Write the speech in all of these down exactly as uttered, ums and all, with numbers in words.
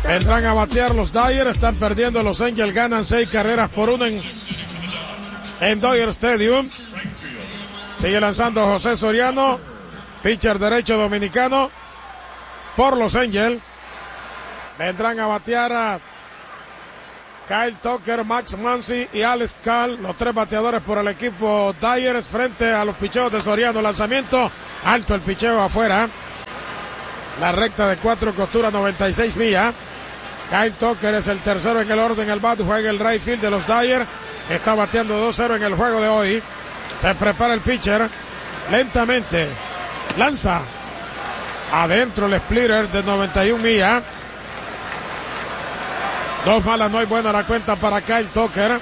Vendrán a batear los Dodgers, están perdiendo los Angels, ganan seis carreras por uno en, en Dodger Stadium. Sigue lanzando José Soriano, pitcher derecho dominicano por los Angels. Vendrán a batear a Kyle Tucker, Max Muncy y Alex Cal, los tres bateadores por el equipo Dodgers frente a los picheos de Soriano. Lanzamiento alto, el picheo afuera. La recta de cuatro costuras, noventa y seis millas. Kyle Tucker es el tercero en el orden, el bat, juega el right field de los Dodgers. Está bateando dos cero en el juego de hoy. Se prepara el pitcher. Lentamente lanza adentro el splitter de noventa y una millas. Dos malas, no hay buena la cuenta para Kyle Tucker.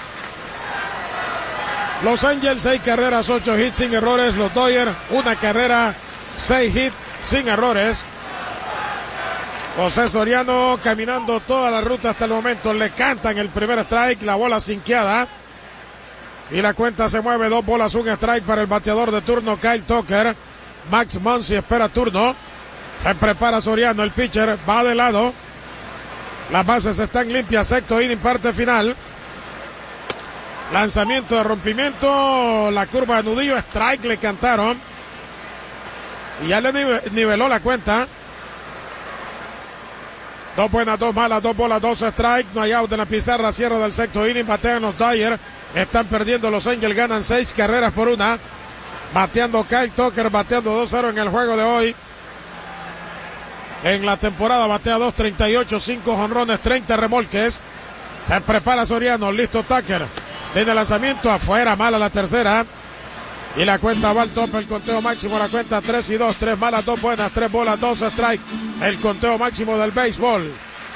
Los Angels, seis carreras, ocho hits sin errores. Los Dodgers, una carrera, seis hits sin errores. José Soriano caminando toda la ruta hasta el momento. Le cantan el primer strike, la bola sinqueada. Y la cuenta se mueve, dos bolas, un strike para el bateador de turno Kyle Tucker. Max Muncy espera turno. Se prepara Soriano, el pitcher va de lado. Las bases están limpias, sexto inning, parte final. Lanzamiento de rompimiento, la curva de nudillo, strike le cantaron. Y ya le niveló la cuenta. Dos buenas, dos malas, dos bolas, dos strikes. No hay out en la pizarra, cierre del sexto inning. Batean los Dodgers. Están perdiendo los Angels, ganan seis carreras por una. Bateando Kyle Tucker, bateando dos cero en el juego de hoy. En la temporada batea dos treinta y ocho, cinco jonrones, treinta remolques. Se prepara Soriano, listo Tucker. Viene el lanzamiento afuera, mala la tercera. Y la cuenta va al tope, el conteo máximo, la cuenta tres y dos, tres malas, dos buenas, tres bolas, dos strikes. El conteo máximo del béisbol.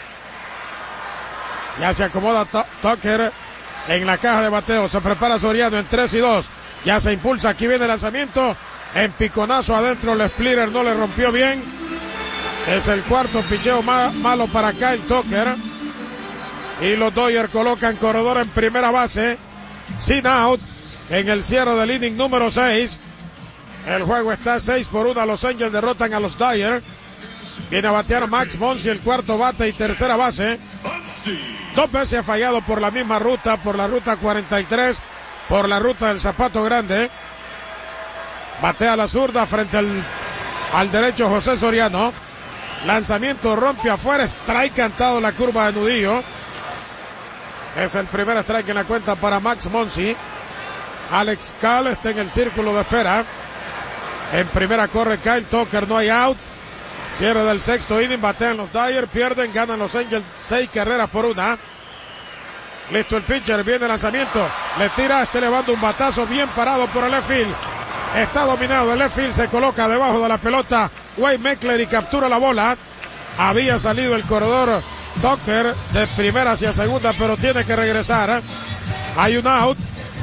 Ya se acomoda Tucker en la caja de bateo. Se prepara Soriano en tres y dos. Ya se impulsa, aquí viene el lanzamiento. En piconazo adentro, el splitter no le rompió bien. Es el cuarto picheo ma- malo para Kyle Tucker. Y los Dodgers colocan corredor en primera base. Sin out. En el cierre del inning número seis. El juego está seis por uno. Los Angels derrotan a los Dodgers. Viene a batear Max Muncy, el cuarto bate y tercera base. Dos veces ha fallado por la misma ruta, por la ruta cuarenta y tres, por la ruta del Zapato Grande. Batea la zurda frente al, al derecho José Soriano. Lanzamiento rompe afuera, strike cantado la curva de nudillo. Es el primer strike en la cuenta para Max Muncy. Alex Cal está en el círculo de espera. En primera corre Kyle Tucker, no hay out. Cierre del sexto inning, batean los Dodgers, pierden, ganan los Angels seis carreras por una. Listo el pitcher, viene el lanzamiento, le tira, está elevando un batazo bien parado por el left field. Está dominado, el left field se coloca debajo de la pelota Wade Meckler y captura la bola. Había salido el corredor Tucker de primera hacia segunda, pero tiene que regresar. Hay un out.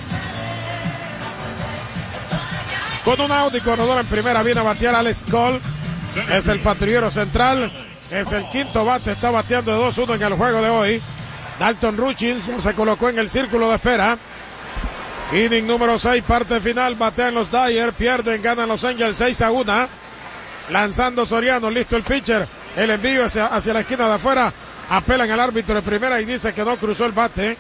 Con un out y corredor en primera viene a batear Alex Cole. Es el patrullero central. Es el quinto bate. Está bateando de dos uno en el juego de hoy. Dalton Ruchin ya se colocó en el círculo de espera. Inning número seis, parte final. Batean los Dodgers. Pierden, ganan los Angels seis a uno. Lanzando Soriano. Listo el pitcher. El envío hacia, hacia la esquina de afuera. Apelan al árbitro de primera y dice que no cruzó el bate.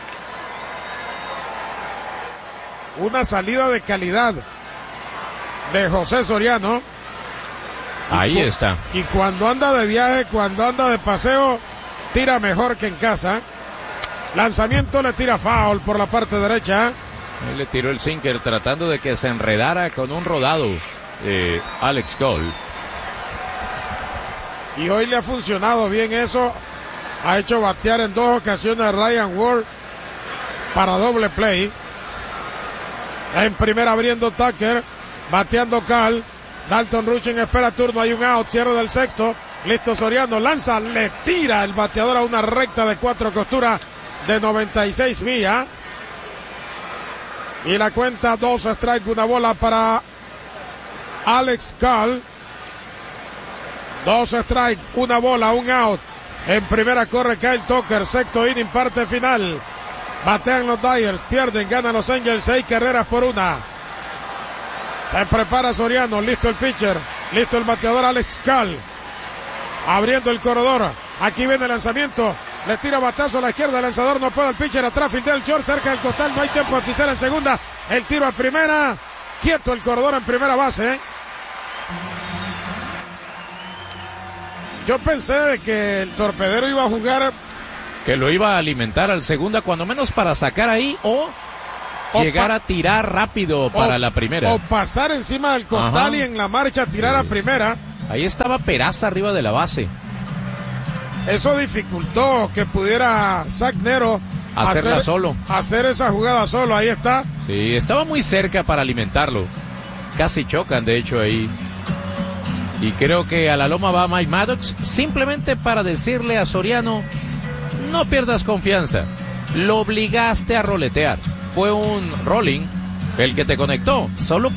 Una salida de calidad de José Soriano. Y Ahí cu- está. Y cuando anda de viaje, cuando anda de paseo, tira mejor que en casa. Lanzamiento, le tira foul por la parte derecha. Ahí le tiró el sinker tratando de que se enredara con un rodado eh, Alex Cole. Y hoy le ha funcionado bien eso. Ha hecho batear en dos ocasiones a Ryan Ward para doble play. En primera abriendo Tucker, bateando Cal. Dalton Ruchin espera turno, hay un out, cierre del sexto. Listo Soriano, lanza, le tira el bateador a una recta de cuatro costuras de noventa y seis millas. Y la cuenta dos strike, una bola para Alex Cal. Dos strike, una bola, un out. En primera corre Kyle Tucker, sexto inning, parte final. Batean los Dodgers, pierden, ganan los Angels, seis carreras por una. Se prepara Soriano, listo el pitcher, listo el bateador Alex Cal. Abriendo el corredor, Aquí viene el lanzamiento. Le tira batazo a la izquierda. El lanzador no puede. El pitcher atrás. Fildel George cerca del costal. No hay tiempo de pisar en segunda. El tiro a primera. Quieto el corredor en primera base. ¿eh? Yo pensé de que el torpedero iba a jugar. Que lo iba a alimentar al segunda, cuando menos para sacar ahí o, o llegar a tirar rápido para o, la primera. O pasar encima del costal. Ajá. Y en la marcha tirar sí. a primera. Ahí estaba Peraza arriba de la base. Eso dificultó que pudiera Zach Nero hacerla hacer, solo. Hacer esa jugada solo, ahí está. Sí, estaba muy cerca para alimentarlo. Casi chocan, de hecho, ahí. Y creo que a la loma va Mike Maddox, simplemente para decirle a Soriano, no pierdas confianza. Lo obligaste a roletear. Fue un rolling el que te conectó. Solo